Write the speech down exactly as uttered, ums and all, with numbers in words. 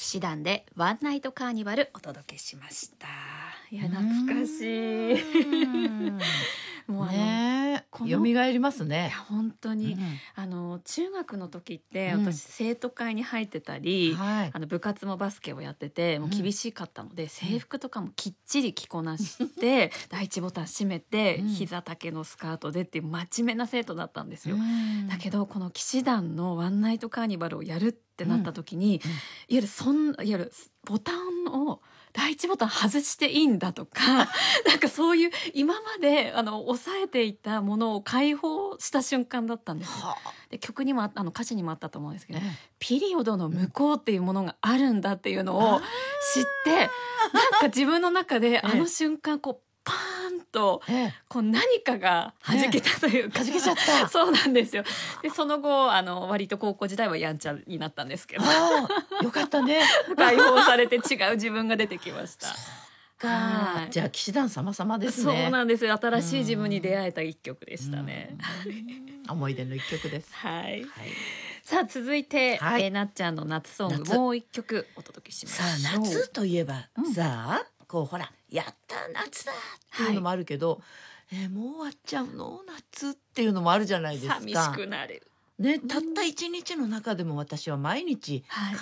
騎士団でワンナイトカーニバルお届けしました。いや懐かしいもうあの、 ね、 この蘇りますいね。 や本当に、 うんあの中学の時ってうん私生徒会に入ってたり、 はいあの部活もバスケをやっててもう厳しかったので、 うん制服とかもきっちり着こなして第一ボタン閉めて、 うん膝丈のスカートでっていう真面目な生徒だったんですよ。 うんだけどこの騎士団のワンナイトカーニバルをやるってなった時に、 うんいわゆるそんいわゆるボタンを第一ボタン外していいんだとかなんかそういう今まであの抑えていたものを解放した瞬間だったんですよ。 はで曲にもああの歌詞にもあったと思うんですけど、 あねピリオドの向こうっていうものがあるんだっていうのを知ってなんか自分の中であの瞬間こうパーンとええこう何かが弾けたというか、 弾けちゃったそうなんですよ。でその後あの割と高校時代はやんちゃになったんですけどああよかったね。 解放されて違う自分が出てきました。はいじゃあ騎士団様々ですね。 そうなんですよ。新しい自分に出会えた一曲でしたね。 うん思い出の一曲です。 はい。 はいさあ続いて、 はいえーなっちゃんの夏ソング夏もう一曲お届けしましさょう。 あ夏といえば、 うんさあこうほらやった夏だっていうのもあるけど、えーもう終わっちゃうの夏っていうのもあるじゃないですか。 寂しくなる。 ね、たった一日の中でも私は毎日はい。